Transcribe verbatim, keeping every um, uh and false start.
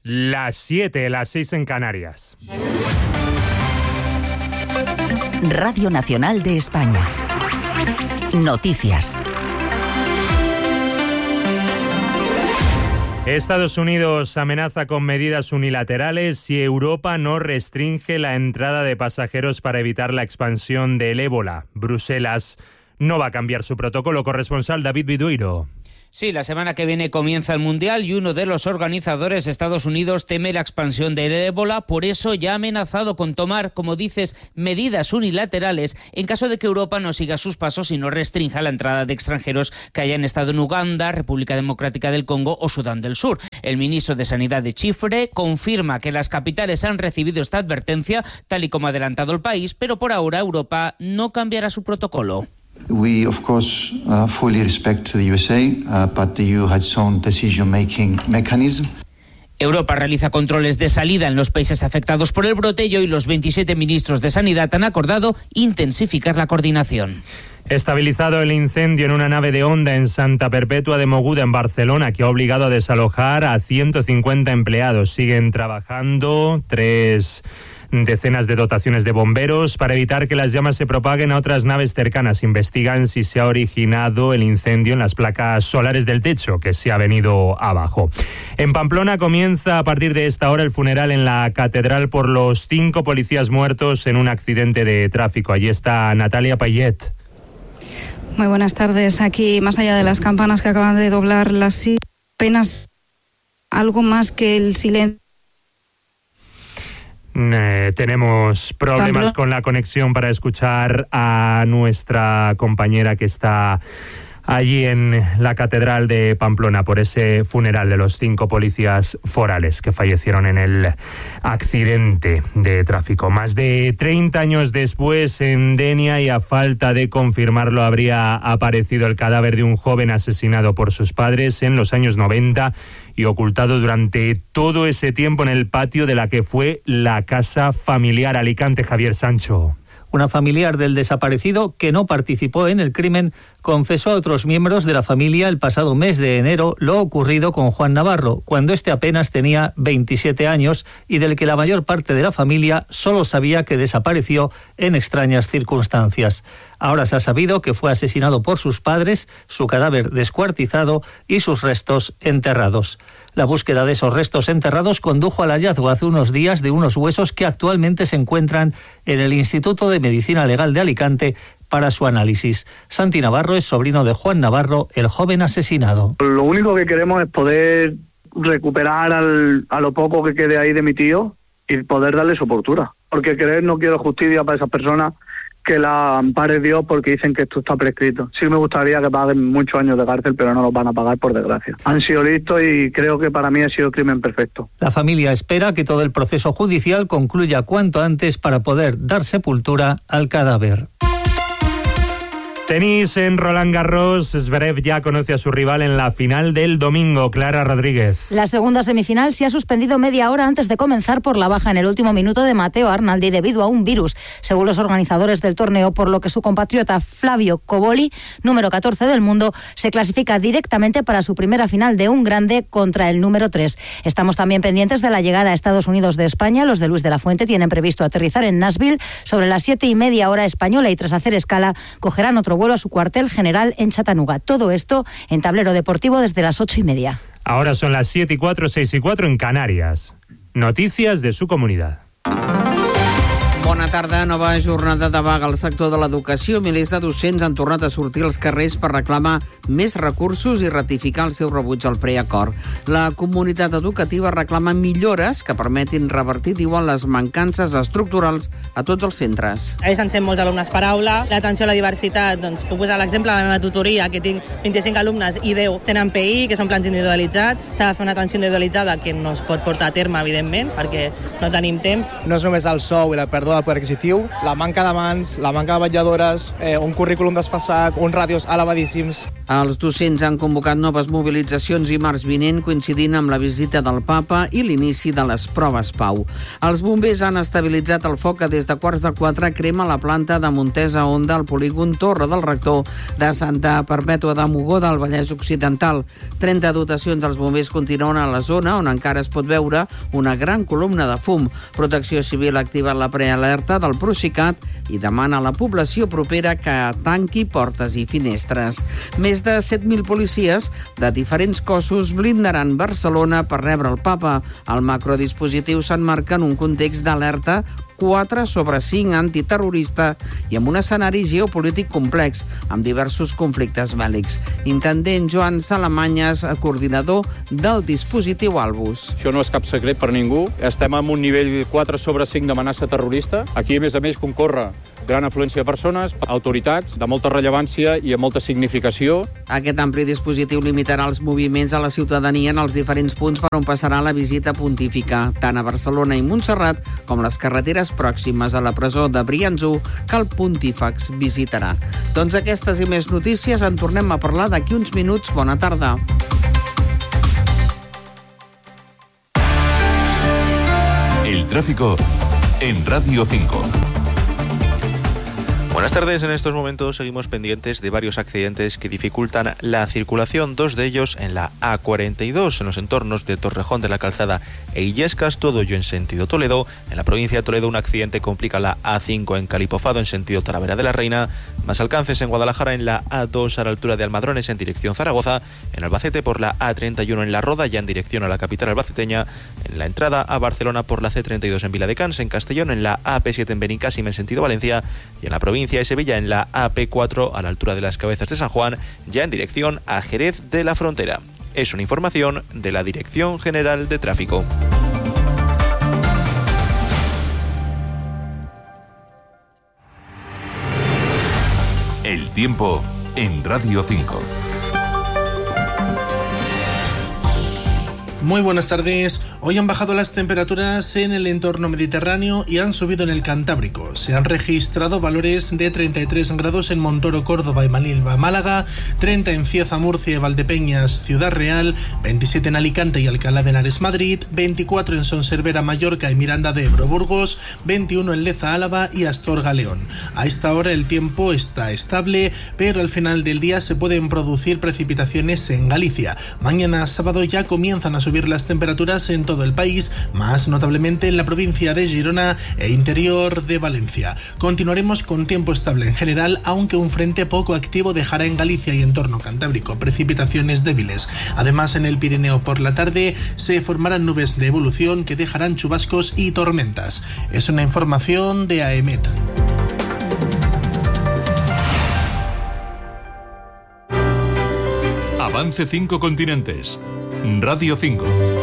Las siete, las seis en Canarias. Radio Nacional de España. Noticias. Estados Unidos amenaza con medidas unilaterales si Europa no restringe la entrada de pasajeros para evitar la expansión del ébola. Bruselas no va a cambiar su protocolo. Corresponsal David Viduiro. Sí, la semana que viene comienza el Mundial y uno de los organizadores, Estados Unidos, teme la expansión del ébola. Por eso ya ha amenazado con tomar, como dices, medidas unilaterales en caso de que Europa no siga sus pasos y no restrinja la entrada de extranjeros que hayan estado en Uganda, República Democrática del Congo o Sudán del Sur. El ministro de Sanidad de Chipre confirma que las capitales han recibido esta advertencia, tal y como ha adelantado el país, pero por ahora Europa no cambiará su protocolo. We, of course, uh, fully respect the U S A, uh, but the E U has its own decision-making mechanism. Europa realiza controles de salida en los países afectados por el brote y hoy los veintisiete ministros de Sanidad han acordado intensificar la coordinación. Estabilizado el incendio en una nave de Honda en Santa Perpetua de Mogoda, en Barcelona, que ha obligado a desalojar a ciento cincuenta empleados. Siguen trabajando tres decenas de dotaciones de bomberos para evitar que las llamas se propaguen a otras naves cercanas. Investigan si se ha originado el incendio en las placas solares del techo, que se ha venido abajo. En Pamplona comienza a partir de esta hora el funeral en la catedral por los cinco policías muertos en un accidente de tráfico. Allí está Natalia Payet. Muy buenas tardes. Aquí, más allá de las campanas que acaban de doblar las sillas, apenas algo más que el silencio. Eh, tenemos problemas Pablo. con la conexión para escuchar a nuestra compañera que está allí en la Catedral de Pamplona por ese funeral de los cinco policías forales que fallecieron en el accidente de tráfico. Más de treinta años después, en Denia, y a falta de confirmarlo, habría aparecido el cadáver de un joven asesinado por sus padres en los años noventa y ocultado durante todo ese tiempo en el patio de la que fue la casa familiar. Alicante, Javier Sancho. Una familiar del desaparecido, que no participó en el crimen, confesó a otros miembros de la familia el pasado mes de enero lo ocurrido con Juan Navarro, cuando éste apenas tenía veintisiete años y del que la mayor parte de la familia solo sabía que desapareció en extrañas circunstancias. Ahora se ha sabido que fue asesinado por sus padres, su cadáver descuartizado y sus restos enterrados. La búsqueda de esos restos enterrados condujo al hallazgo hace unos días de unos huesos que actualmente se encuentran en el Instituto de Medicina Legal de Alicante para su análisis. Santi Navarro es sobrino de Juan Navarro, el joven asesinado. Lo único que queremos es poder recuperar al, a lo poco que quede ahí de mi tío y poder darle su postura. Porque querer no quiero justicia para esas personas, que la ampare Dios, porque dicen que esto está prescrito. Sí me gustaría que paguen muchos años de cárcel, pero no los van a pagar, por desgracia. Han sido listos y creo que para mí ha sido el crimen perfecto. La familia espera que todo el proceso judicial concluya cuanto antes para poder dar sepultura al cadáver. Tenis en Roland Garros. Zverev ya conoce a su rival en la final del domingo. Clara Rodríguez. La segunda semifinal se ha suspendido media hora antes de comenzar por la baja en el último minuto de Matteo Arnaldi debido a un virus, según los organizadores del torneo, por lo que su compatriota Flavio Cobolli, número catorce del mundo, se clasifica directamente para su primera final de un grande contra el número tres. Estamos también pendientes de la llegada a Estados Unidos de España. Los de Luis de la Fuente tienen previsto aterrizar en Nashville sobre las siete y media hora española y tras hacer escala cogerán otro vuelo a su cuartel general en Chattanooga. Todo esto en Tablero Deportivo desde las ocho y media. Ahora son las siete y cuatro, seis y cuatro en Canarias. Noticias de su comunidad. Bona tarda. Nova jornada de vaga al sector de l'educació. Milers de docents han tornat a sortir als carrers per reclamar més recursos i ratificar el seu rebuig al preacord. La comunitat educativa reclama millores que permetin revertir, diuen, les mancances estructurals a tots els centres. A veure, ens sent molts alumnes per aula. L'atenció a la diversitat, doncs, puc posar l'exemple de la meva tutoria, que tinc vint-i-cinc alumnes i deu tenen P I, que són plans individualitzats. S'ha de fer una atenció individualitzada que no es pot portar a terme, evidentment, perquè no tenim temps. No és només el sou i la pèrdua pèrdua de poder adquisitiu, la manca de mans, la manca de vetlladores, eh, un currículum desfasat, uns ràtios elevadíssims. Els docents han convocat noves mobilitzacions dimarts vinent, coincidint amb la visita del papa i l'inici de les proves Pau. Els bombers han estabilitzat el foc que des de quarts de quatre crema la planta de Montesa Onda al polígon Torre del Rector de Santa Perpètua de Mogoda, al Vallès Occidental. trenta dotacions dels bombers continuen a la zona, on encara es pot veure una gran columna de fum. Protecció Civil ha activat la prealerta del Procicat i demana a la població propera que tanqui portes i finestres. Més de set mil policies de diferents cossos blindaran Barcelona per rebre el papa. El macrodispositiu s'emmarca en un context d'alerta quatre sobre cinc antiterrorista i amb un escenari geopolític complex, amb diversos conflictes bèl·lics. Intendent Joan Salamanyes, coordinador del dispositiu Albus. Això no és cap secret per ningú. Estem en un nivell quatre sobre cinc d'amenaça terrorista. Aquí, a més a més, concorre gran afluència de persones, autoritats de molta rellevància i amb molta significació. Aquest ampli dispositiu limitarà els moviments a la ciutadania en els diferents punts per on passarà la visita pontífica, tant a Barcelona i Montserrat com les carreteres pròximes a la presó de Briançó, que el pontífex visitarà. Doncs aquestes i més notícies en tornem a parlar d'aquí uns minuts. Bona tarda. El tráfico en Radio cinco. Buenas tardes. En estos momentos seguimos pendientes de varios accidentes que dificultan la circulación, dos de ellos en la A cuarenta y dos, en los entornos de Torrejón de la Calzada e Illescas, todo ello en sentido Toledo. En la provincia de Toledo, un accidente complica la A cinco en Calipofado en sentido Talavera de la Reina. Más alcances en Guadalajara en la A dos a la altura de Almadrones en dirección Zaragoza. En Albacete por la A treinta y uno en La Roda, ya en dirección a la capital albaceteña. En la entrada a Barcelona por la C treinta y dos en Viladecans. En Castellón en la A P siete en Benicàssim en sentido Valencia. Y en la provincia de Sevilla en la A P cuatro a la altura de las Cabezas de San Juan, ya en dirección a Jerez de la Frontera. Es una información de la Dirección General de Tráfico. El tiempo en Radio cinco. Muy buenas tardes. Hoy han bajado las temperaturas en el entorno mediterráneo y han subido en el Cantábrico. Se han registrado valores de treinta y tres grados en Montoro, Córdoba y Manilva, Málaga, treinta en Cieza, Murcia y Valdepeñas, Ciudad Real, veintisiete en Alicante y Alcalá de Henares, Madrid, veinticuatro en Sonservera, Mallorca y Miranda de Ebro, Burgos, veintiuno en Leza, Álava y Astorga, León. A esta hora el tiempo está estable, pero al final del día se pueden producir precipitaciones en Galicia. Mañana sábado ya comienzan a subir las temperaturas en todo el país, más notablemente en la provincia de Girona e interior de Valencia. Continuaremos con tiempo estable en general, aunque un frente poco activo dejará en Galicia y entorno cantábrico precipitaciones débiles. Además, en el Pirineo por la tarde se formarán nubes de evolución que dejarán chubascos y tormentas. Es una información de A E M E T. Avance cinco continentes. Radio cinco.